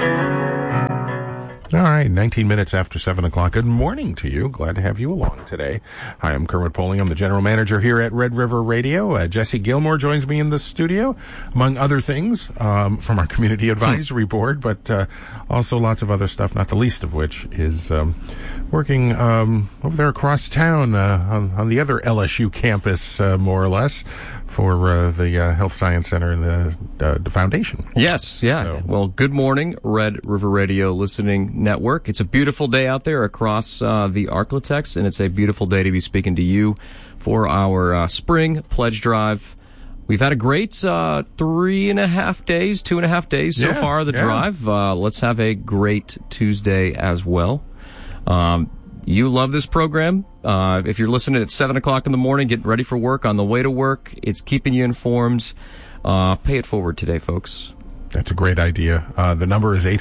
All right, 19 minutes after 7 o'clock. Good morning to you. Glad to have you along today. Hi, I'm Kermit Poling. I'm the general manager here at Red River Radio. Jesse Gilmore joins me in the studio, among other things, from our Community Advisory Board, but also lots of other stuff, not the least of which is working over there across town on the other LSU campus, more or less, for the Health Science Center and the Foundation. Yes, yeah. So. Well, good morning, Red River Radio Listening Network. It's a beautiful day out there across the Arklatex, and it's a beautiful day to be speaking to you for our spring pledge drive. We've had a great 2.5 days so far, the drive. Let's have a great Tuesday as well. You love this program. If you're listening at 7 o'clock in the morning, getting ready for work, on the way to work, it's keeping you informed. Pay it forward today, folks. That's a great idea. The number is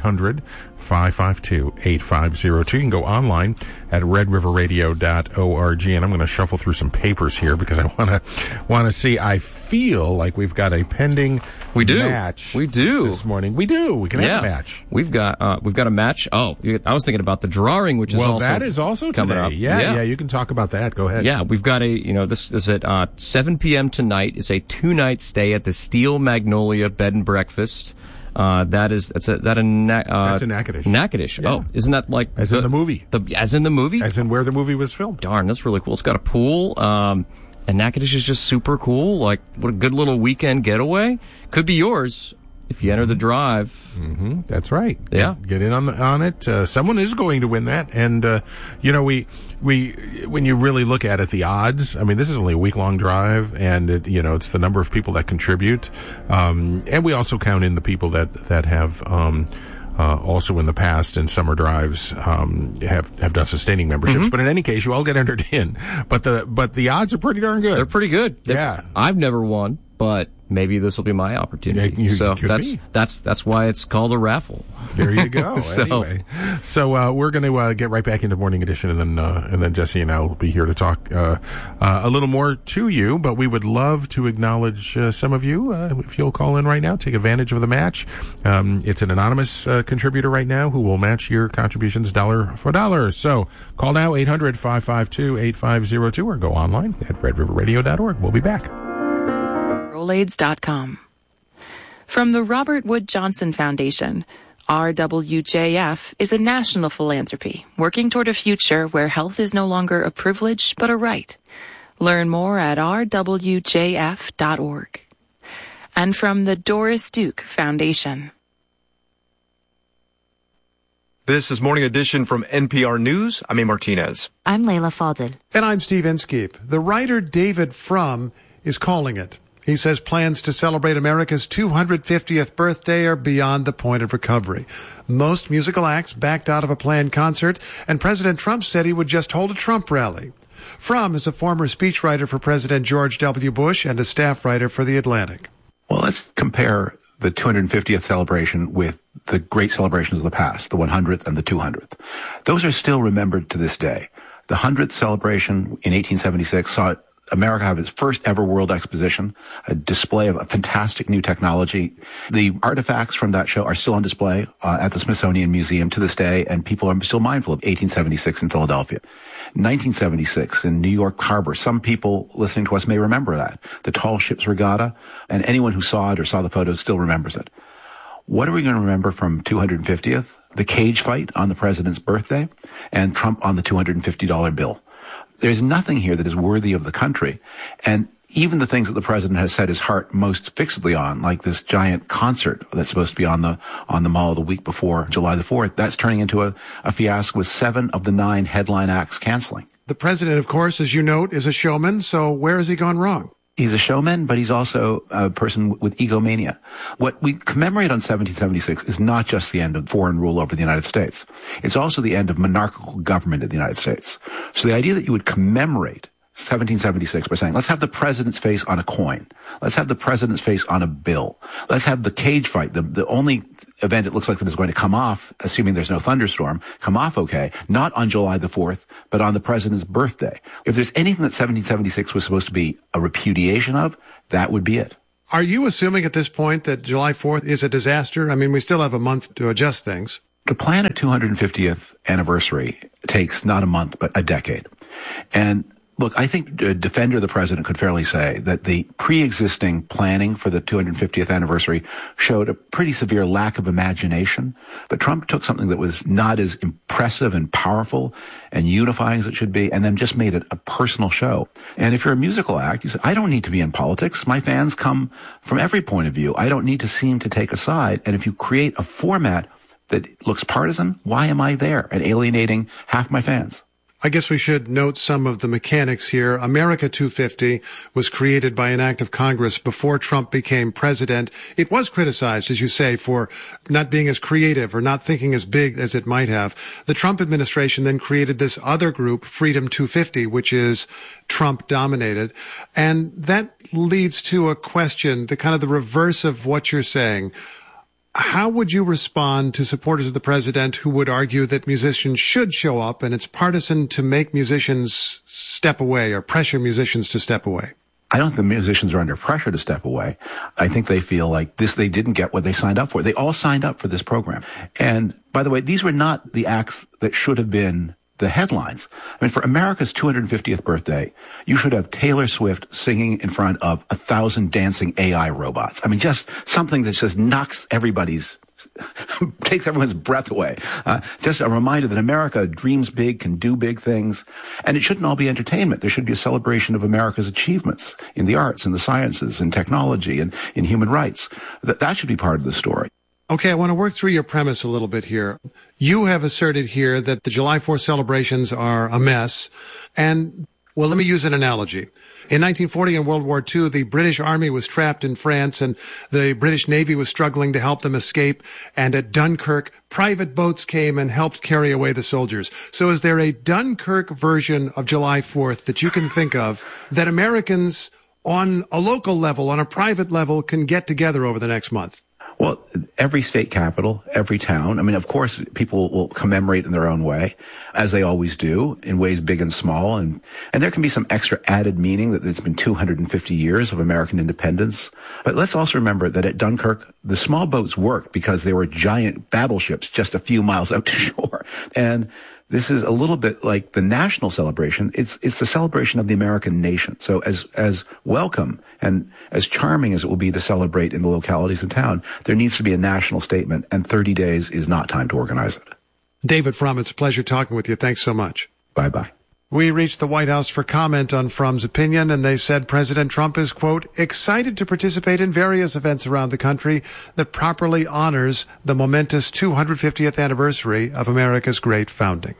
800-552-8502. You can go online at redriverradio.org, and I'm going to shuffle through some papers here because I want to see. I feel like we've got a pending match. We do this morning. We do. We can have a match. We've got a match. Oh, I was thinking about the drawing, which is that is also coming today. up. Yeah. You can talk about that. Go ahead. Yeah, we've got this is at 7 p.m. tonight. It's a 2-night stay at the Steel Magnolia Bed and Breakfast. That's in Natchitoches. Natchitoches. Yeah. Oh, isn't that like in the movie? As in the movie? As in where the movie was filmed. Darn, that's really cool. It's got a pool. And Natchitoches is just super cool. Like, what a good little weekend getaway. Could be yours if you enter the drive. Mm-hmm. That's right. Yeah. Get in on it. Someone is going to win that. And, we when you really look at it, the odds, I mean, this is only a week-long drive, and it's the number of people that contribute. And we also count in the people that have, also in the past in summer drives, have done sustaining memberships. Mm-hmm. But in any case, you all get entered in. But the odds are pretty darn good. They're pretty good. Yeah. I've never won, but maybe this will be my opportunity. So that's why it's called a raffle. There you go. Anyway, so we're going to get right back into Morning Edition, and then Jesse and I will be here to talk a little more to you. But we would love to acknowledge some of you if you'll call in right now. Take advantage of the match. It's an anonymous contributor right now who will match your contributions dollar for dollar. So call now 800-552-8502 or go online at redriverradio.org. We'll be back. Rolaids.com. From the Robert Wood Johnson Foundation, RWJF is a national philanthropy working toward a future where health is no longer a privilege but a right. Learn more at rwjf.org. And from the Doris Duke Foundation. This is Morning Edition from NPR News. I'm A. Martinez. I'm Layla Fadel. And I'm Steve Inskeep. The writer David Frum is calling it. He says plans to celebrate America's 250th birthday are beyond the point of recovery. Most musical acts backed out of a planned concert, and President Trump said he would just hold a Trump rally. Frum is a former speechwriter for President George W. Bush and a staff writer for The Atlantic. Well, let's compare the 250th celebration with the great celebrations of the past, the 100th and the 200th. Those are still remembered to this day. The 100th celebration in 1876 saw America have its first ever World Exposition, a display of a fantastic new technology. The artifacts from that show are still on display at the Smithsonian Museum to this day, and people are still mindful of 1876 in Philadelphia. 1976 in New York Harbor, some people listening to us may remember that. The tall ship's regatta, and anyone who saw it or saw the photos still remembers it. What are we going to remember from 250th? The cage fight on the president's birthday, and Trump on the $250 bill. There's nothing here that is worthy of the country. And even the things that the president has set his heart most fixedly on, like this giant concert that's supposed to be on the Mall the week before July the 4th, that's turning into a fiasco with 7 of the 9 headline acts canceling. The president, of course, as you note, is a showman. So where has he gone wrong? He's a showman, but he's also a person with egomania. What we commemorate on 1776 is not just the end of foreign rule over the United States. It's also the end of monarchical government in the United States. So the idea that you would commemorate 1776 by saying, let's have the president's face on a coin. Let's have the president's face on a bill. Let's have the cage fight, the only event it looks like that is going to come off, assuming there's no thunderstorm, come off okay, not on July the 4th, but on the president's birthday. If there's anything that 1776 was supposed to be a repudiation of, that would be it. Are you assuming at this point that July 4th is a disaster? I mean, we still have a month to adjust things. To plan a 250th anniversary takes not a month, but a decade. And look, I think a defender of the president could fairly say that the pre-existing planning for the 250th anniversary showed a pretty severe lack of imagination. But Trump took something that was not as impressive and powerful and unifying as it should be, and then just made it a personal show. And if you're a musical act, you say, I don't need to be in politics. My fans come from every point of view. I don't need to seem to take a side. And if you create a format that looks partisan, why am I there and alienating half my fans? I guess we should note some of the mechanics here. America 250 was created by an act of Congress before Trump became president. It was criticized, as you say, for not being as creative or not thinking as big as it might have. The Trump administration then created this other group, Freedom 250, which is Trump dominated. And that leads to a question, the kind of the reverse of what you're saying. How would you respond to supporters of the president who would argue that musicians should show up and it's partisan to make musicians step away or pressure musicians to step away? I don't think the musicians are under pressure to step away. I think they feel like they didn't get what they signed up for. They all signed up for this program. And by the way, these were not the acts that should have been the headlines. I mean, for America's 250th birthday, you should have Taylor Swift singing in front of 1,000 dancing AI robots. I mean, just something that just knocks takes everyone's breath away. Just a reminder that America dreams big, can do big things. And it shouldn't all be entertainment. There should be a celebration of America's achievements in the arts, in the sciences, in technology, and in human rights. That should be part of the story. Okay, I want to work through your premise a little bit here. You have asserted here that the July 4th celebrations are a mess. And, well, let me use an analogy. In 1940 and World War II, the British Army was trapped in France and the British Navy was struggling to help them escape. And at Dunkirk, private boats came and helped carry away the soldiers. So is there a Dunkirk version of July 4th that you can think of that Americans on a local level, on a private level, can get together over the next month? Well, every state capital, every town. I mean, of course, people will commemorate in their own way, as they always do, in ways big and small. And there can be some extra added meaning that it's been 250 years of American independence. But let's also remember that at Dunkirk, the small boats worked because they were giant battleships just a few miles out to shore. And this is a little bit like the national celebration. It's the celebration of the American nation. So as welcome and as charming as it will be to celebrate in the localities in town, there needs to be a national statement, and 30 days is not time to organize it. David Frum, it's a pleasure talking with you. Thanks so much. Bye-bye. We reached the White House for comment on Frum's opinion, and they said President Trump is, quote, excited to participate in various events around the country that properly honors the momentous 250th anniversary of America's great founding.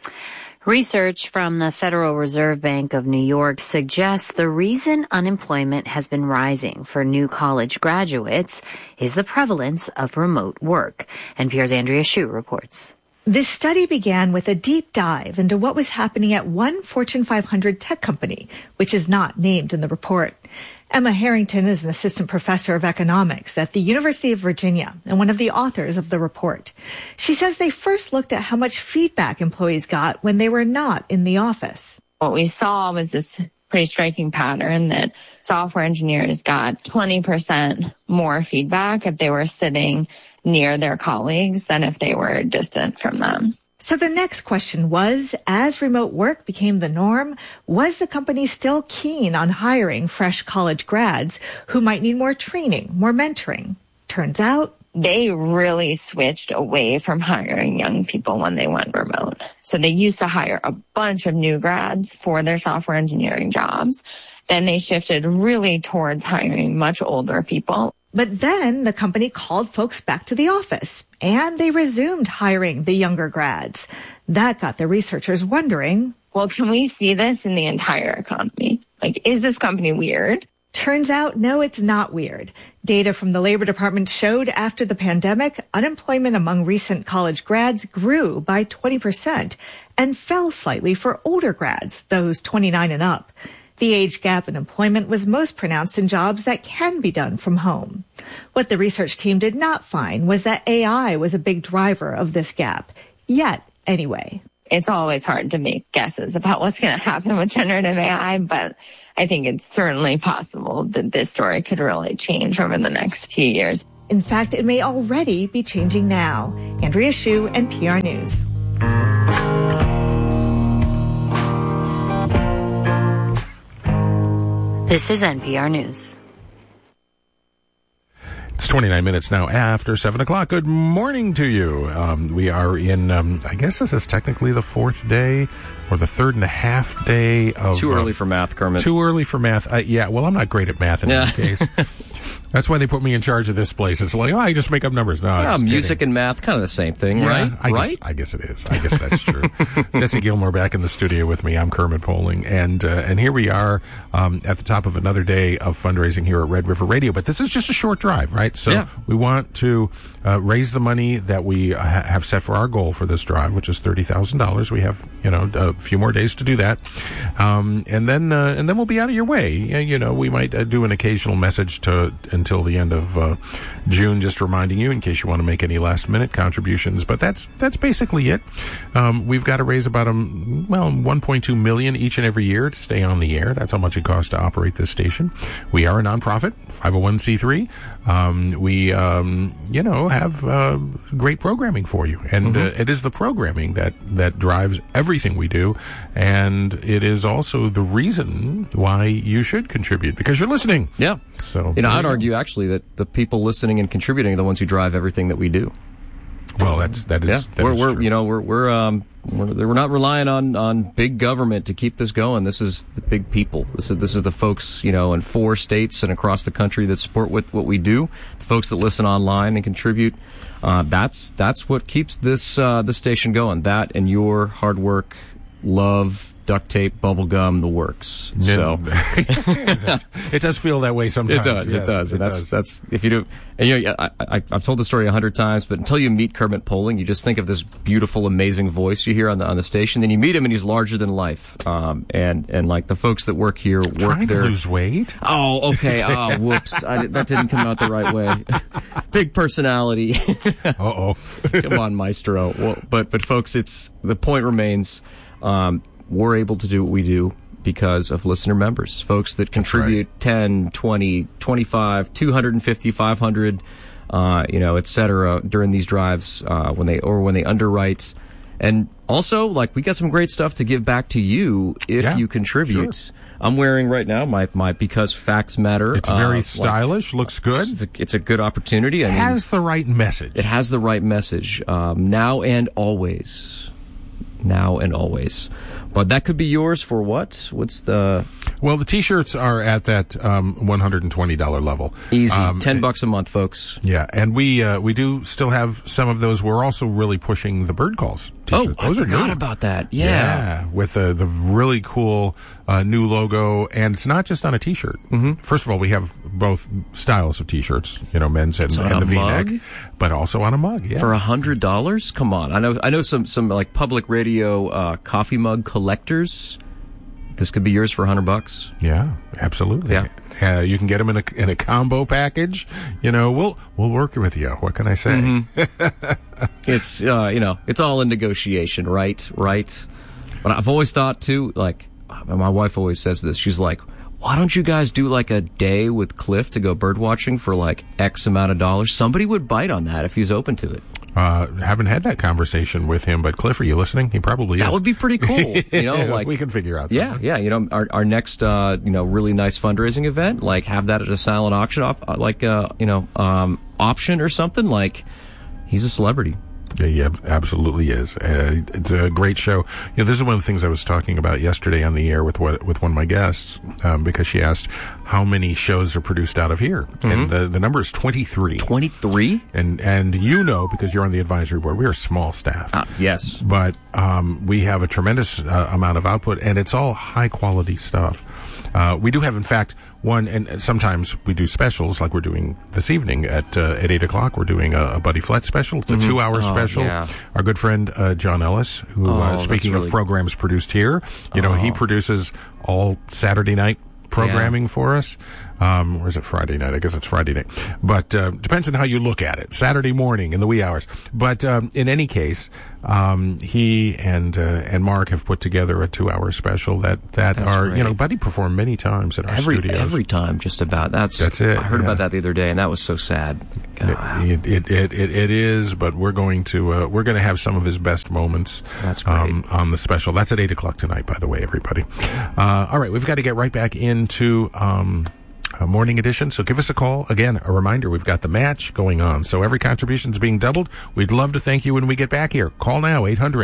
Research from the Federal Reserve Bank of New York suggests the reason unemployment has been rising for new college graduates is the prevalence of remote work. NPR's Andrea Hsu reports. This study began with a deep dive into what was happening at one Fortune 500 tech company, which is not named in the report. Emma Harrington is an assistant professor of economics at the University of Virginia and one of the authors of the report. She says they first looked at how much feedback employees got when they were not in the office. What we saw was this pretty striking pattern that software engineers got 20% more feedback if they were sitting near their colleagues than if they were distant from them. So the next question was, as remote work became the norm, was the company still keen on hiring fresh college grads who might need more training, more mentoring? Turns out they really switched away from hiring young people when they went remote. So they used to hire a bunch of new grads for their software engineering jobs. Then they shifted really towards hiring much older people. But then the company called folks back to the office, and they resumed hiring the younger grads. That got the researchers wondering, well, can we see this in the entire economy? Like, is this company weird? Turns out, no, it's not weird. Data from the Labor Department showed after the pandemic, unemployment among recent college grads grew by 20% and fell slightly for older grads, those 29 and up. The age gap in employment was most pronounced in jobs that can be done from home. What the research team did not find was that AI was a big driver of this gap. Yet, anyway. it's always hard to make guesses about what's going to happen with generative AI, but I think it's certainly possible that this story could really change over the next few years. In fact, it may already be changing now. Andrea Hsu, NPR News. This is NPR News. It's 29 minutes now after 7 o'clock. Good morning to you. We are in, I guess this is technically the fourth day or the third and a half day of... Too early for math, Kermit. Too early for math. Yeah, well, I'm not great at math in any case. That's why they put me in charge of this place. It's like, I just make up numbers. No, yeah, music kidding. And math, kind of the same thing, right? I guess it is. I guess that's true. Jesse Gilmore back in the studio with me. I'm Kermit Poling. And here we are at the top of another day of fundraising here at Red River Radio. But this is just a short drive, right? So we want to raise the money that we have set for our goal for this drive, which is $30,000. We have, a few more days to do that. And then we'll be out of your way. We might do an occasional message until the end of June, just reminding you in case you want to make any last minute contributions. But that's basically it. We've got to raise about $1.2 million each and every year to stay on the air. That's how much it costs to operate this station. We are a nonprofit, 501c3. We have great programming for you, and it is the programming that drives everything we do, and it is also the reason why you should contribute, because you're listening. Yeah. So I'd argue actually that the people listening and contributing are the ones who drive everything that we do. Well, that is true. We're not relying on big government to keep this going. This is the big people. This is the folks, in 4 states and across the country that support what we do. The folks that listen online and contribute. That's what keeps this station going. That and your hard work, love, duct tape, bubble gum, the works. So it does feel that way sometimes. It does. Yes, it does. And that's if you do. And I've told the story 100 times, but until you meet Kermit Poling, you just think of this beautiful, amazing voice you hear on the station. Then you meet him, and he's larger than life. And like the folks that work here Trying to lose weight. Oh, okay. Oh, whoops. That didn't come out the right way. Big personality. Uh-oh. Come on, maestro. Well, but folks, the point remains. We're able to do what we do because of listener members, folks that contribute 10, 20, 25, 250, 500, et cetera, during these drives, when they underwrite. And also, we got some great stuff to give back to you if you contribute. Sure. I'm wearing right now my Because Facts Matter. It's very stylish, looks good. It's a good opportunity. It has the right message. It has the right message, now and always. Now and always. But that could be yours for what? What's the... Well, the T-shirts are at that $120 level. Easy. $10 a month, folks. Yeah, and we do still have some of those. We're also really pushing the Bird Calls T-shirts. Oh, I forgot about that. Yeah. With the really cool new logo. And it's not just on a T-shirt. Mm-hmm. First of all, we have both styles of T-shirts, men's and the V-neck. But also on a mug, yeah. For $100? Come on. I know some public radio coffee mug collectors. This could be yours for $100. Yeah, absolutely. Yeah. You can get them in a combo package. We'll work with you. What can I say? Mm-hmm. It's it's all in negotiation, right? But I've always thought too, my wife always says this. She's like, why don't you guys do a day with Cliff to go bird watching for X amount of dollars? Somebody would bite on that if he's open to it. Haven't had that conversation with him, but Cliff, are you listening? He probably is. That would be pretty cool. We can figure out something. Yeah. Our next, really nice fundraising event, have that at a silent auction option or something. He's a celebrity. Yeah, absolutely is. It's a great show. This is one of the things I was talking about yesterday on the air with one of my guests, because she asked how many shows are produced out of here, and the number is 23. 23? And because you're on the advisory board, we are a small staff. Yes, but we have a tremendous amount of output, and it's all high quality stuff. We do have, in fact, one, and sometimes we do specials like we're doing this evening at 8 o'clock. We're doing a Buddy Flett special. It's a 2-hour special. Yeah. Our good friend John Ellis, who, speaking of programs produced here, he produces all Saturday night programming for us. Or is it Friday night? I guess it's Friday night. But depends on how you look at it. Saturday morning in the wee hours. But in any case, he and Mark have put together a 2-hour special that are great. Buddy performed many times at our studios. Every time, just about. That's it. I heard about that the other day, and that was so sad. It is, but we're going to have some of his best moments. That's great. On the special. That's at 8:00 tonight, by the way, everybody. All right, we've got to get right back into a morning edition. So give us a call. Again, a reminder, we've got the match going on. So every contribution is being doubled. We'd love to thank you when we get back here. Call now,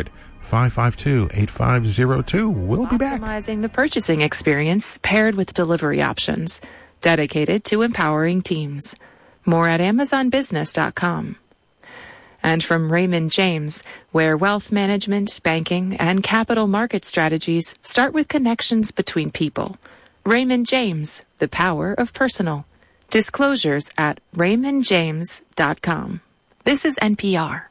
800-552-8502. We'll be back. Optimizing the purchasing experience paired with delivery options. Dedicated to empowering teams. More at AmazonBusiness.com. And from Raymond James, where wealth management, banking, and capital market strategies start with connections between people. Raymond James, the power of personal. Disclosures at RaymondJames.com. This is NPR.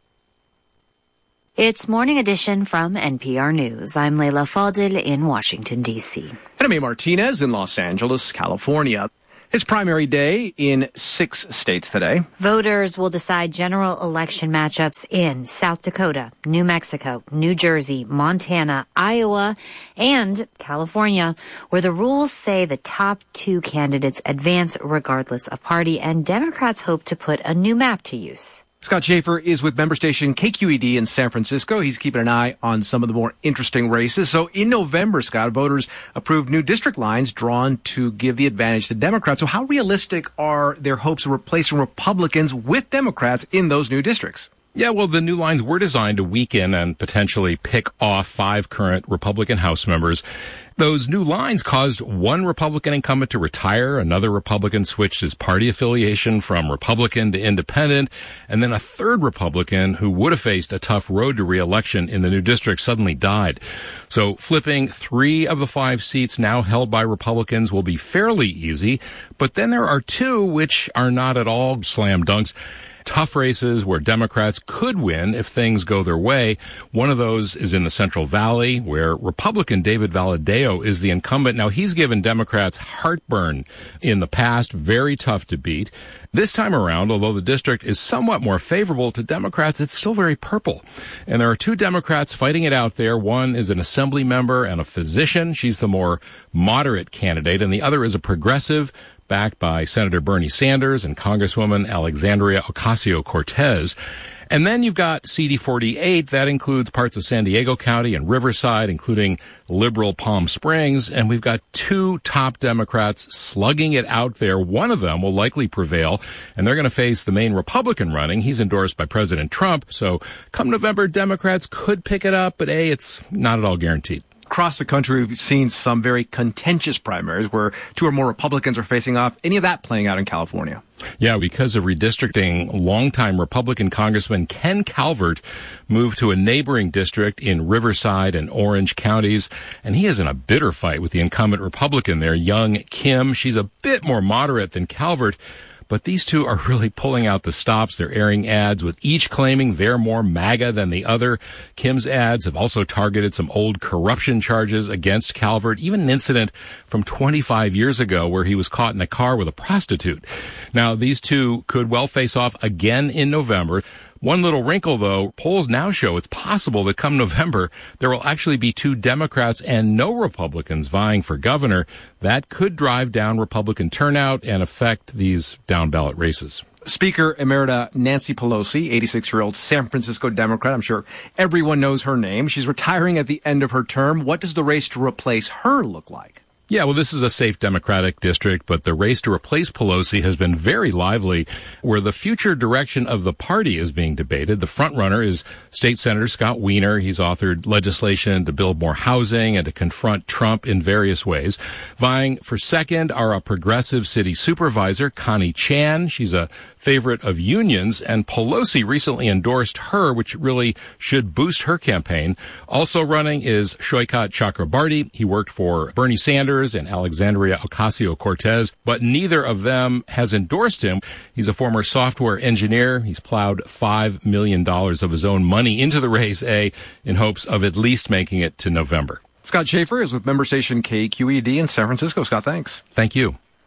It's Morning Edition from NPR News. I'm Leila Fadil in Washington, D.C. And I'm A. Martinez in Los Angeles, California. It's primary day in 6 states today. Voters will decide general election matchups in South Dakota, New Mexico, New Jersey, Montana, Iowa, and California, where the rules say the top 2 candidates advance regardless of party, and Democrats hope to put a new map to use. Scott Schaefer is with member station KQED in San Francisco. He's keeping an eye on some of the more interesting races. So in November, Scott, voters approved new district lines drawn to give the advantage to Democrats. So how realistic are their hopes of replacing Republicans with Democrats in those new districts? Yeah, well, the new lines were designed to weaken and potentially pick off 5 current Republican House members. Those new lines caused one Republican incumbent to retire, another Republican switched his party affiliation from Republican to Independent, and then a third Republican who would have faced a tough road to re-election in the new district suddenly died. So flipping 3 of the 5 seats now held by Republicans will be fairly easy, but then there are 2 which are not at all slam dunks. Tough races where Democrats could win if things go their way. One of those is in the Central Valley, where Republican David Valadao is the incumbent. Now, he's given Democrats heartburn in the past, very tough to beat. This time around, although the district is somewhat more favorable to Democrats, it's still very purple. And there are 2 Democrats fighting it out there. One is an assembly member and a physician. She's the more moderate candidate, and the other is a progressive, backed by Senator Bernie Sanders and Congresswoman Alexandria Ocasio-Cortez. And then you've got CD48. That includes parts of San Diego County and Riverside, including liberal Palm Springs. And we've got 2 top Democrats slugging it out there. One of them will likely prevail, and they're going to face the main Republican running. He's endorsed by President Trump. So come November, Democrats could pick it up, but it's not at all guaranteed. Across the country, we've seen some very contentious primaries where 2 or more Republicans are facing off. Any of that playing out in California? Yeah, because of redistricting, longtime Republican Congressman Ken Calvert moved to a neighboring district in Riverside and Orange counties, and he is in a bitter fight with the incumbent Republican there, young Kim. She's a bit more moderate than Calvert, but these 2 are really pulling out the stops. They're airing ads with each claiming they're more MAGA than the other. Kim's ads have also targeted some old corruption charges against Calvert, even an incident from 25 years ago where he was caught in a car with a prostitute. Now, these 2 could well face off again in November. One little wrinkle, though, polls now show it's possible that come November, there will actually be 2 Democrats and no Republicans vying for governor. That could drive down Republican turnout and affect these down-ballot races. Speaker Emerita Nancy Pelosi, 86-year-old San Francisco Democrat. I'm sure everyone knows her name. She's retiring at the end of her term. What does the race to replace her look like? Yeah, well, this is a safe Democratic district, but the race to replace Pelosi has been very lively, where the future direction of the party is being debated. The frontrunner is State Senator Scott Wiener. He's authored legislation to build more housing and to confront Trump in various ways. Vying for second are a progressive city supervisor, Connie Chan. She's a favorite of unions, and Pelosi recently endorsed her, which really should boost her campaign. Also running is Shoykat Chakrabarty. He worked for Bernie Sanders and Alexandria Ocasio-Cortez, but neither of them has endorsed him. He's a former software engineer. He's plowed $5 million of his own money into the race, in hopes of at least making it to November. Scott Schaefer is with member station KQED in San Francisco. Scott, thanks. Thank you.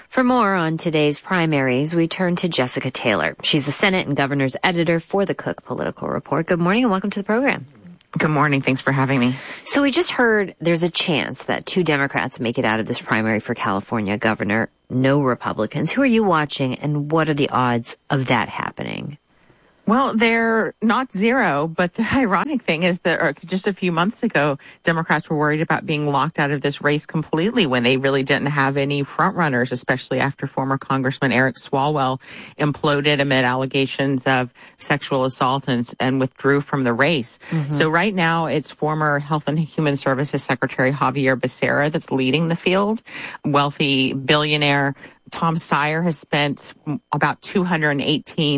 For more on today's primaries, we turn to Jessica Taylor. She's the Senate and Governor's editor for the Cook Political Report. Good morning and welcome to the program. Good morning. Thanks for having me. So we just heard there's a chance that 2 Democrats make it out of this primary for California governor, no Republicans. Who are you watching, and what are the odds of that happening? Well, they're not zero, but the ironic thing is that just a few months ago, Democrats were worried about being locked out of this race completely when they really didn't have any frontrunners, especially after former Congressman Eric Swalwell imploded amid allegations of sexual assault and withdrew from the race. Mm-hmm. So right now, it's former Health and Human Services Secretary Javier Becerra that's leading the field. Wealthy billionaire Tom Steyer has spent about $218